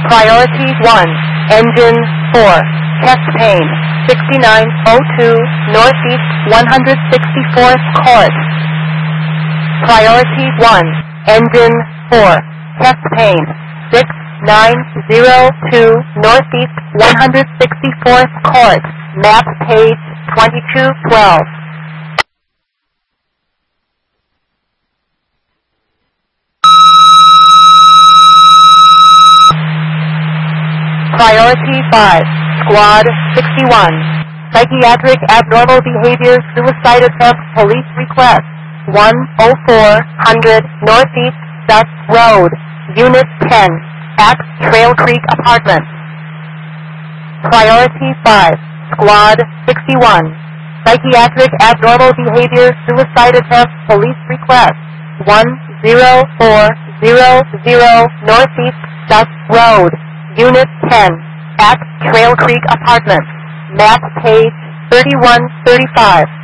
Priority 1, Engine 4, chest pain, 6902 Northeast 164th Court. Priority 1, Engine 4, chest pain, 6902 Northeast 164th Court, map page 2212. Priority 5, Squad 61, psychiatric abnormal behavior suicide attempt police request, 10400 Northeast Dutch Road, Unit 10, at Trail Creek Apartments. Priority 5, Squad 61, psychiatric abnormal behavior suicide attempt police request, 10400 Northeast Dutch Road, Unit 10, at Trail Creek Apartments, map page 3135.